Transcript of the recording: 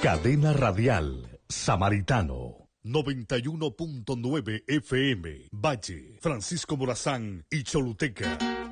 Cadena Radial Samaritano. 91.9 FM, Valle, Francisco Morazán y Choluteca.